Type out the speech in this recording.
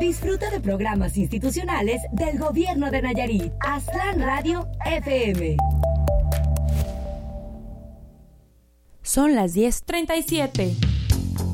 Disfruta de programas institucionales del Gobierno de Nayarit. Aztlán Radio FM. Son las 10:37.